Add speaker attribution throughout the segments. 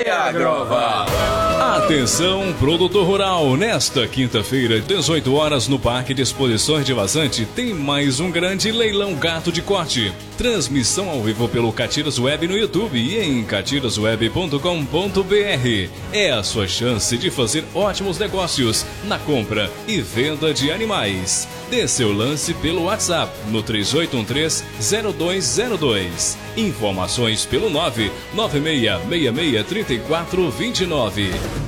Speaker 1: e Agroval.
Speaker 2: Atenção, produtor rural, nesta quinta-feira, 18 horas, no Parque de Exposições de Vazante, tem mais um grande leilão gato de corte. Transmissão ao vivo pelo Catiras Web no YouTube e em catirasweb.com.br. É a sua chance de fazer ótimos negócios na compra e venda de animais. Dê seu lance pelo WhatsApp no 3813-0202. Informações pelo 996663429.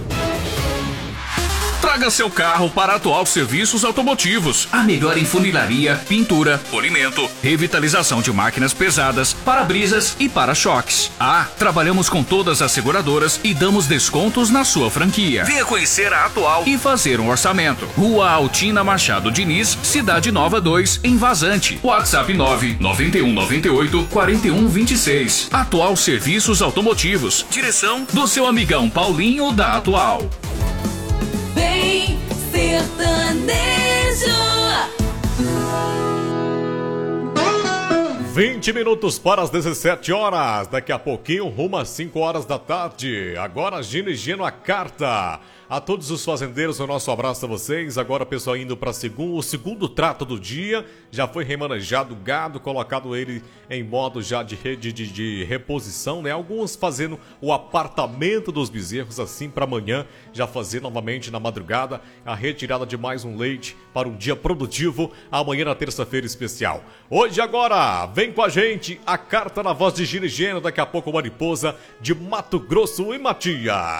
Speaker 3: Traga seu carro para a Atual Serviços Automotivos. A melhor em funilaria, pintura, polimento, revitalização de máquinas pesadas, para-brisas e para-choques. Trabalhamos com todas as seguradoras e damos descontos na sua franquia. Venha conhecer a Atual e fazer um orçamento. Rua Altina Machado Diniz, Cidade Nova 2, em Vazante. WhatsApp 99198-4126. Atual Serviços Automotivos. Direção do seu amigão Paulinho da Atual.
Speaker 4: Bem sertanejo.
Speaker 5: 20 minutos para as 17 horas. Daqui a pouquinho, rumo às 5 horas da tarde. Agora, Gino e Gino, a carta. A todos os fazendeiros, o nosso abraço a vocês. Agora, pessoal, indo para o segundo trato do dia. Já foi remanejado o gado, colocado ele em modo já de rede de reposição, né? Alguns fazendo o apartamento dos bezerros, assim para amanhã, já fazer novamente na madrugada a retirada de mais um leite para um dia produtivo, amanhã na terça-feira especial. Hoje agora, vem com a gente a carta na voz de Gino e Geno, daqui a pouco Mariposa de Mato Grosso e Matias.